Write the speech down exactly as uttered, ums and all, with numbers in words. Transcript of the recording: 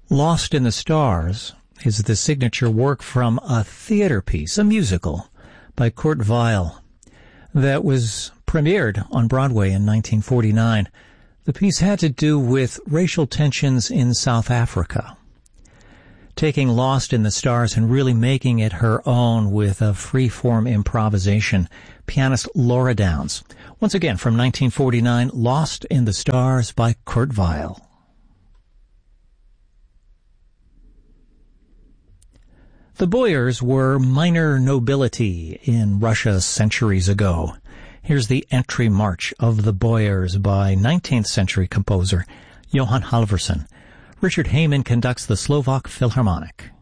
Lost in the Stars is the signature work from a theater piece, a musical, by Kurt Weill that was premiered on Broadway in nineteen forty-nine. The piece had to do with racial tensions in South Africa. Taking Lost in the Stars and really making it her own with a free-form improvisation, pianist Laura Downs. Once again, from nineteen forty-nine, Lost in the Stars by Kurt Weill. The Boyars were minor nobility in Russia centuries ago. Here's the entry march of the Boyars by nineteenth century composer Johann Halvorsen. Richard Heyman conducts the Slovak Philharmonic.